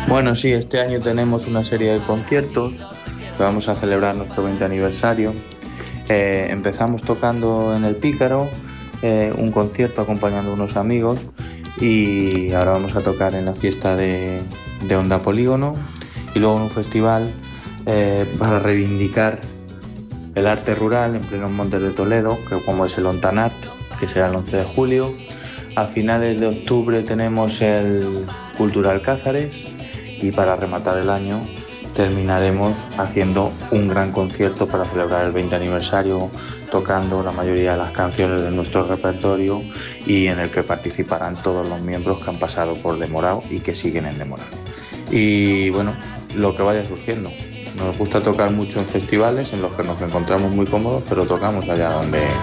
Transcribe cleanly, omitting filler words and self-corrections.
Bueno, sí, este año tenemos una serie de conciertos que vamos a celebrar nuestro 20 aniversario. Empezamos tocando en el Pícaro, un concierto acompañando a unos amigos y ahora vamos a tocar en la fiesta de Onda Polígono y luego en un festival para reivindicar el arte rural en plenos montes de Toledo, que como es el Ontanat, que será el 11 de julio. A finales de octubre tenemos el Cultural Cázares y para rematar el año terminaremos haciendo un gran concierto para celebrar el 20 aniversario, tocando la mayoría de las canciones de nuestro repertorio y en el que participarán todos los miembros que han pasado por Demorao y que siguen en Demorao. Y bueno, lo que vaya surgiendo. Nos gusta tocar mucho en festivales en los que nos encontramos muy cómodos, pero tocamos allá